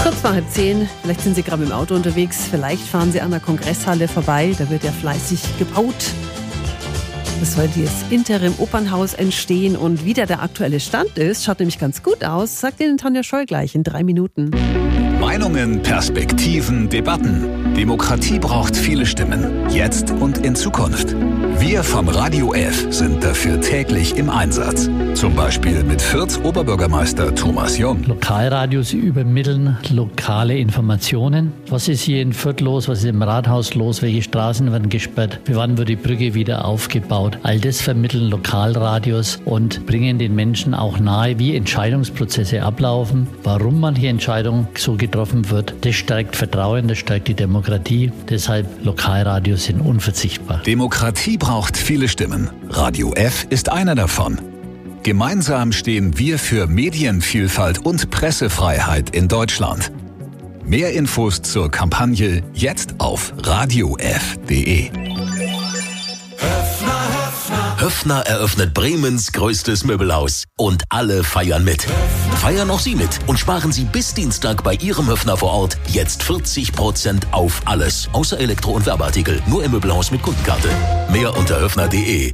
Kurz vor 9:30, vielleicht sind Sie gerade im Auto unterwegs, vielleicht fahren Sie an der Kongresshalle vorbei, da wird ja fleißig gebaut. Es soll das Interim-Opernhaus entstehen und wie der aktuelle Stand ist, schaut nämlich ganz gut aus, sagt Ihnen Tanja Scholl gleich in 3 Minuten. Meinungen, Perspektiven, Debatten. Demokratie braucht viele Stimmen, jetzt und in Zukunft. Wir vom Radio F sind dafür täglich im Einsatz. Zum Beispiel mit Fürths Oberbürgermeister Thomas Jung. Lokalradios übermitteln lokale Informationen. Was ist hier in Fürth los? Was ist im Rathaus los? Welche Straßen werden gesperrt? Wann wird die Brücke wieder aufgebaut? All das vermitteln Lokalradios und bringen den Menschen auch nahe, wie Entscheidungsprozesse ablaufen, warum man hier Entscheidungen so getroffen wird. Das stärkt Vertrauen, das stärkt die Demokratie. Deshalb Lokalradios sind unverzichtbar. Demokratie braucht viele Stimmen. Radio F ist einer davon. Gemeinsam stehen wir für Medienvielfalt und Pressefreiheit in Deutschland. Mehr Infos zur Kampagne jetzt auf radiof.de. Höffner eröffnet Bremens größtes Möbelhaus. Und alle feiern mit. Feiern auch Sie mit und sparen Sie bis Dienstag bei Ihrem Höffner vor Ort jetzt 40% auf alles. Außer Elektro- und Werbeartikel. Nur im Möbelhaus mit Kundenkarte. Mehr unter höffner.de.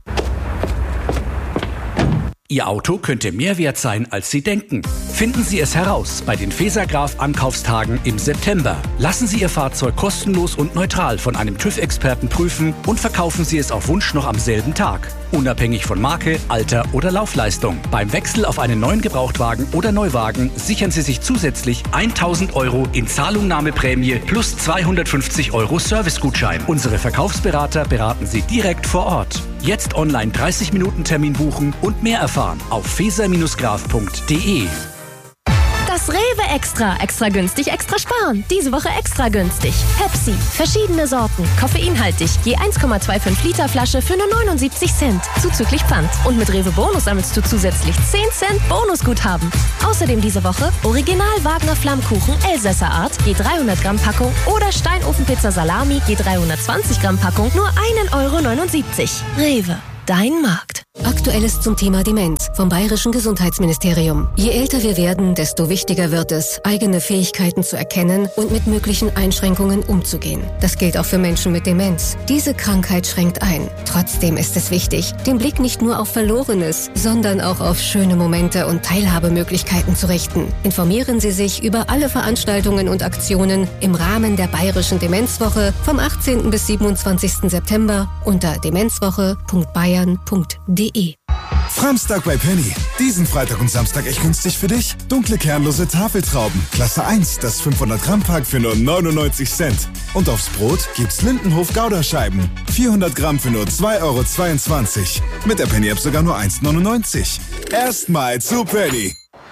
Ihr Auto könnte mehr wert sein, als Sie denken. Finden Sie es heraus bei den Fesergraf-Ankaufstagen im September. Lassen Sie Ihr Fahrzeug kostenlos und neutral von einem TÜV-Experten prüfen und verkaufen Sie es auf Wunsch noch am selben Tag. Unabhängig von Marke, Alter oder Laufleistung. Beim Wechsel auf einen neuen Gebrauchtwagen oder Neuwagen sichern Sie sich zusätzlich 1.000 € in Zahlungnahmeprämie plus 250 € Servicegutschein. Unsere Verkaufsberater beraten Sie direkt vor Ort. Jetzt online 30 Minuten Termin buchen und mehr erfahren auf feser-graf.de. Das Rewe Extra. Extra günstig, extra sparen. Diese Woche extra günstig. Pepsi. Verschiedene Sorten. Koffeinhaltig. Je 1,25 Liter Flasche für nur 79 Cent. Zuzüglich Pfand. Und mit Rewe Bonus sammelst du zusätzlich 10 Cent Bonusguthaben. Außerdem diese Woche Original Wagner Flammkuchen Elsässer Art. Je 300 Gramm Packung. Oder Steinofenpizza Salami. Je 320 Gramm Packung. Nur 1,79 €. Rewe. Dein Markt. Aktuelles zum Thema Demenz vom Bayerischen Gesundheitsministerium. Je älter wir werden, desto wichtiger wird es, eigene Fähigkeiten zu erkennen und mit möglichen Einschränkungen umzugehen. Das gilt auch für Menschen mit Demenz. Diese Krankheit schränkt ein. Trotzdem ist es wichtig, den Blick nicht nur auf Verlorenes, sondern auch auf schöne Momente und Teilhabemöglichkeiten zu richten. Informieren Sie sich über alle Veranstaltungen und Aktionen im Rahmen der Bayerischen Demenzwoche vom 18. bis 27. September unter demenzwoche.bayern.de. Framstag bei Penny. Diesen Freitag und Samstag echt günstig für dich. Dunkle kernlose Tafeltrauben. Klasse 1, das 500 Gramm Pack für nur 99 Cent. Und aufs Brot gibt's Lindenhof Gouda-Scheiben. 400 Gramm für nur 2,22 €. Mit der Penny-App sogar nur 1,99 €. Erstmal zu Penny.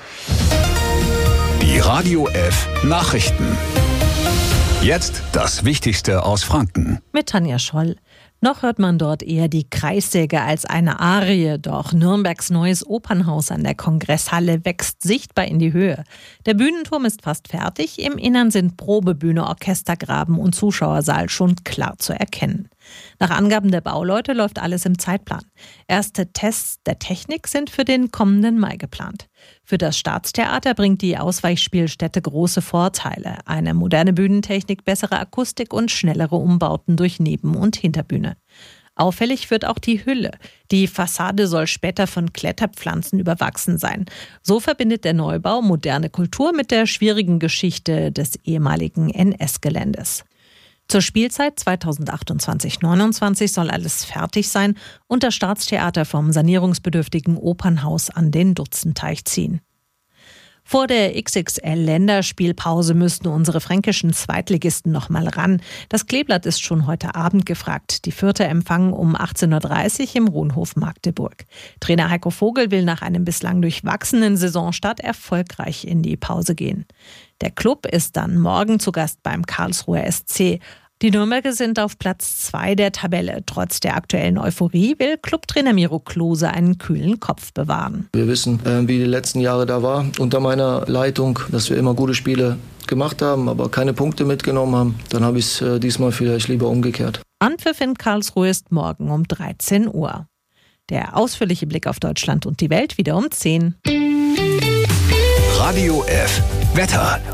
Die Radio F Nachrichten. Jetzt das Wichtigste aus Franken. Mit Tanja Scholl. Noch hört man dort eher die Kreissäge als eine Arie, doch Nürnbergs neues Opernhaus an der Kongresshalle wächst sichtbar in die Höhe. Der Bühnenturm ist fast fertig, im Innern sind Probebühne, Orchestergraben und Zuschauersaal schon klar zu erkennen. Nach Angaben der Bauleute läuft alles im Zeitplan. Erste Tests der Technik sind für den kommenden Mai geplant. Für das Staatstheater bringt die Ausweichspielstätte große Vorteile. Eine moderne Bühnentechnik, bessere Akustik und schnellere Umbauten durch Neben- und Hinterbühne. Auffällig wird auch die Hülle. Die Fassade soll später von Kletterpflanzen überwachsen sein. So verbindet der Neubau moderne Kultur mit der schwierigen Geschichte des ehemaligen NS-Geländes. Zur Spielzeit 2028/29 soll alles fertig sein und das Staatstheater vom sanierungsbedürftigen Opernhaus an den Dutzenteich ziehen. Vor der XXL-Länderspielpause müssten unsere fränkischen Zweitligisten noch mal ran. Das Kleeblatt ist schon heute Abend gefragt. Die Fürther empfangen um 18:30 Uhr im Rohnhof Magdeburg. Trainer Heiko Vogel will nach einem bislang durchwachsenen Saisonstart erfolgreich in die Pause gehen. Der Klub ist dann morgen zu Gast beim Karlsruher SC. Die Nürnberger sind auf Platz 2 der Tabelle. Trotz der aktuellen Euphorie will Clubtrainer Miro Klose einen kühlen Kopf bewahren. Wir wissen, wie die letzten Jahre da war unter meiner Leitung, dass wir immer gute Spiele gemacht haben, aber keine Punkte mitgenommen haben. Dann habe ich es diesmal vielleicht lieber umgekehrt. Anpfiff in Karlsruhe ist morgen um 13 Uhr. Der ausführliche Blick auf Deutschland und die Welt wieder um 10. Radio F Wetter.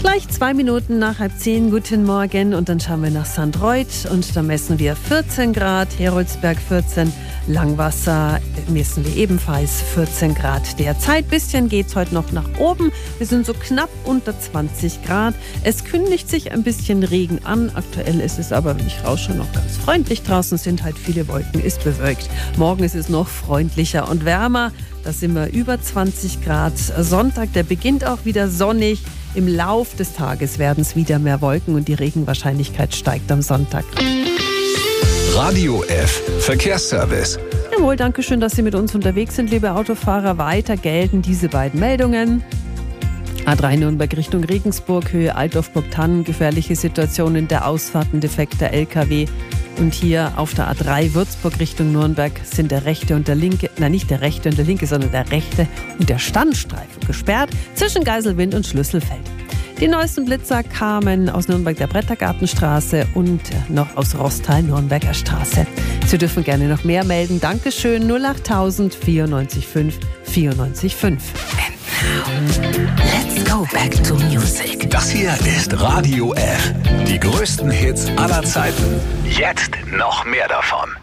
Gleich 2 Minuten nach 9:30, guten Morgen. Und dann schauen wir nach St. Reuth und da messen wir 14 Grad, Heroldsberg 14, Langwasser messen wir ebenfalls 14 Grad. Derzeit bisschen geht's heute noch nach oben. Wir sind so knapp unter 20 Grad. Es kündigt sich ein bisschen Regen an. Aktuell ist es aber, wenn ich rausschaue, noch ganz freundlich. Draußen sind halt viele Wolken, ist bewölkt. Morgen ist es noch freundlicher und wärmer. Da sind wir über 20 Grad. Sonntag, der beginnt auch wieder sonnig. Im Lauf des Tages werden es wieder mehr Wolken und die Regenwahrscheinlichkeit steigt am Sonntag. Radio F Verkehrsservice. Jawohl, danke schön, dass Sie mit uns unterwegs sind, liebe Autofahrer. Weiter gelten diese beiden Meldungen. A3 Nürnberg Richtung Regensburg, Höhe Altdorf-Burgtannen, gefährliche Situation in der Ausfahrt, ein defekter LKW. Und hier auf der A3 Würzburg Richtung Nürnberg sind der rechte und der linke, nicht der rechte und der linke, sondern der rechte und der Standstreifen gesperrt zwischen Geiselwind und Schlüsselfeld. Die neuesten Blitzer kamen aus Nürnberg der Brettergartenstraße und noch aus Rostal Nürnberger Straße. Sie dürfen gerne noch mehr melden. Dankeschön, 08000 94 5 94 5. Let's go back to music. Das hier ist Radio F. Die größten Hits aller Zeiten. Jetzt noch mehr davon.